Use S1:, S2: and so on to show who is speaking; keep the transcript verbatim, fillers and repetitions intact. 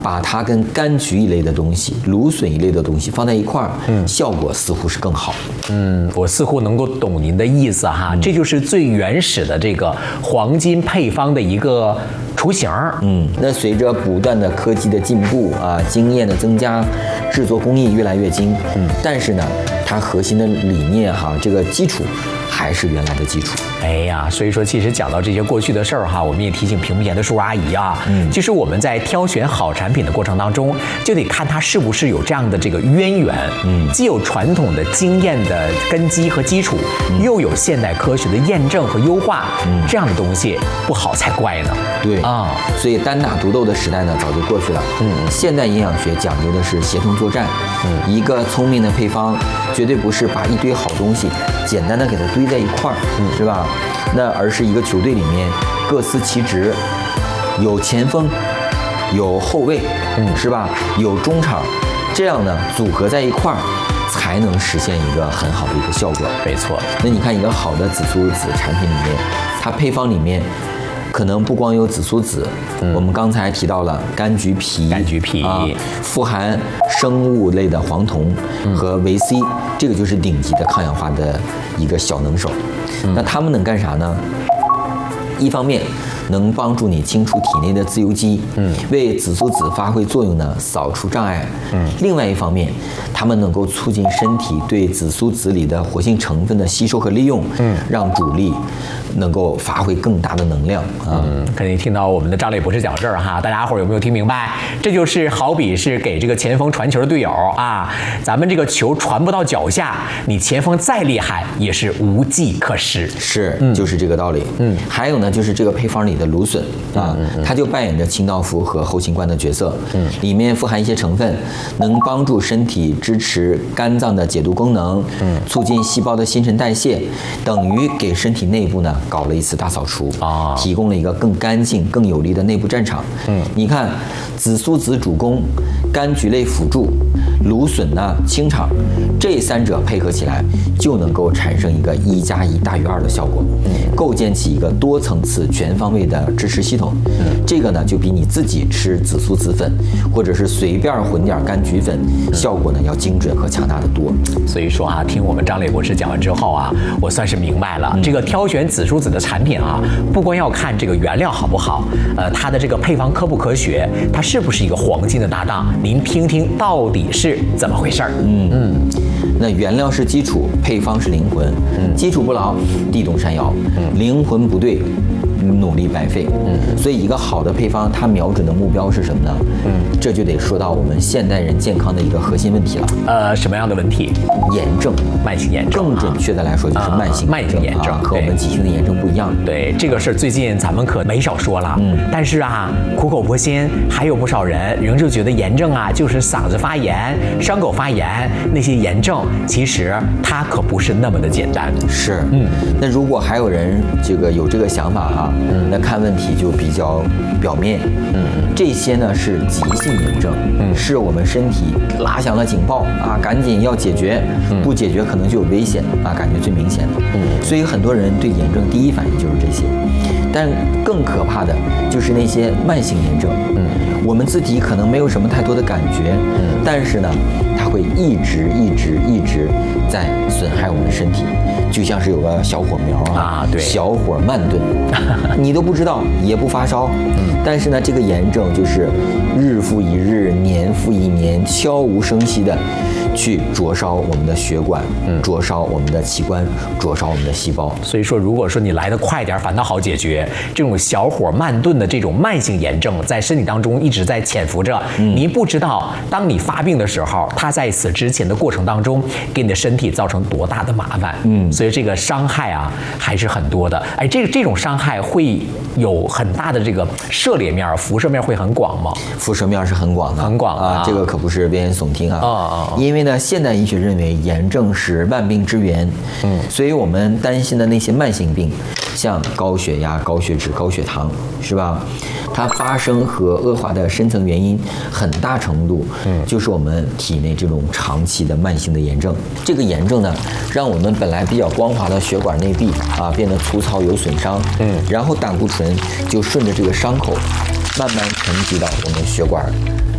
S1: 把它跟柑橘一类的东西、芦笋一类的东西放在一块儿，嗯，效果似乎是更好。
S2: 嗯，我似乎能够懂您的意思哈，嗯、这就是最原始的这个黄金配方的一个雏形。
S1: 嗯，那随着不断的科技的进步啊，经验的增加，制作工艺越来越精。嗯，但是呢，它核心的理念哈，这个基础还是原来的基础。
S2: 哎呀，所以说其实讲到这些过去的事儿哈，我们也提醒屏幕前的叔叔阿姨啊，嗯，其实我们在挑选好产品的过程当中，就得看它是不是有这样的这个渊源，嗯，既有传统的经验的根基和基础，嗯、又有现代科学的验证和优化，嗯，这样的东西不好才怪呢。
S1: 对啊，所以单打独斗的时代呢早就过去了。嗯，现代营养学讲究的是协同作战。嗯，一个聪明的配方，绝对不是把一堆好东西简单的给它堆在一块儿，嗯，是吧？那而是一个球队里面各司其职，有前锋，有后卫，嗯，是吧？有中场，这样呢组合在一块儿，才能实现一个很好的一个效果。
S2: 没错。
S1: 那你看一个好的紫苏籽产品里面，它配方里面可能不光有紫苏籽，嗯、我们刚才提到了柑橘皮，
S2: 柑橘皮
S1: 啊，富含生物类的黄酮和维 C，嗯、这个就是顶级的抗氧化的一个小能手。嗯、那它们能干啥呢？一方面能帮助你清除体内的自由基，嗯，为紫苏籽发挥作用呢，扫除障碍。嗯，另外一方面，它们能够促进身体对紫苏籽里的活性成分的吸收和利用，嗯，让主力能够发挥更大的能量啊。
S2: 嗯，肯定听到我们的张磊博士讲这儿哈，大家伙有没有听明白？这就是好比是给这个前锋传球的队友啊，咱们这个球传不到脚下，你前锋再厉害也是无计可施。
S1: 是，嗯、就是这个道理。嗯，还有呢，就是这个配方里的芦笋啊，嗯嗯、它就扮演着清道夫和后勤官的角色。嗯，里面富含一些成分，能帮助身体支持肝脏的解毒功能，嗯，促进细胞的新陈代谢，等于给身体内部呢搞了一次大扫除啊，提供了一个更干净、更有力的内部战场。嗯，你看，紫苏籽主攻，柑橘类辅助，芦笋呢清场，这三者配合起来，就能够产生一个一加一大于二的效果，嗯，构建起一个多层次、全方位的支持系统。嗯，这个呢就比你自己吃紫苏籽粉，或者是随便混点柑橘粉，效果呢要精准和强大的多。
S2: 所以说啊，听我们张磊博士讲完之后啊，我算是明白了，嗯、这个挑选紫苏籽的产品啊，不光要看这个原料好不好，呃，它的这个配方科不科学，它是不是一个黄金的搭档，您听听到底是怎么回事儿？
S1: 嗯嗯，那原料是基础，配方是灵魂。嗯，基础不牢，地动山摇；嗯，灵魂不对，努力白费。嗯，所以一个好的配方，它瞄准的目标是什么呢？嗯，这就得说到我们现代人健康的一个核心问题了。
S2: 呃，什么样的问题？
S1: 炎症，
S2: 慢性炎症。
S1: 更准确的来说，就是慢性
S2: 慢性炎症，
S1: 和我们急性的炎症不一样。
S2: 对，这个事儿最近咱们可没少说了。嗯，但是啊，苦口婆心，还有不少人仍旧觉得炎症啊就是嗓子发炎、伤口发炎那些炎症，其实它可不是那么的简单。
S1: 是，嗯，那如果还有人这个有这个想法哈，嗯，那看问题就比较表面。嗯嗯，这些呢是急性炎症，嗯，是我们身体拉响了警报啊，赶紧要解决，嗯、不解决可能就有危险啊，感觉最明显的。嗯，所以很多人对炎症第一反应就是这些，但更可怕的就是那些慢性炎症。嗯，我们自己可能没有什么太多的感觉，嗯，但是呢，它会一直一直一直在损害我们的身体，就像是有个小火苗啊，
S2: 啊对，
S1: 小火慢炖，你都不知道，也不发烧，嗯，但是呢，这个炎症就是日复一日，年复一年，悄无声息的去灼烧我们的血管，嗯，灼烧我们的器官，灼烧我们的细胞。
S2: 所以说，如果说你来得快点，反倒好解决。这种小火慢炖的这种慢性炎症，在身体当中一直在潜伏着，嗯、你不知道，当你发病的时候，它在此之前的过程当中，给你的身体造成多大的麻烦。嗯，所以这个伤害啊，还是很多的。哎，这个这种伤害会有很大的这个涉猎面，辐射面会很广吗？
S1: 辐射面是很广的，
S2: 很广啊，
S1: 啊这个可不是危言耸听啊。
S2: 啊啊！
S1: 因为呢，现代医学认为炎症是万病之源，嗯，所以我们担心的那些慢性病，像高血压、高血脂、高血糖，是吧？它发生和恶化的深层原因，很大程度，嗯，就是我们体内这种长期的慢性的炎症。这个炎症呢，让我们本来比较光滑的血管内壁啊，变得粗糙有损伤，嗯，然后胆固醇就顺着这个伤口，慢慢沉积到我们血管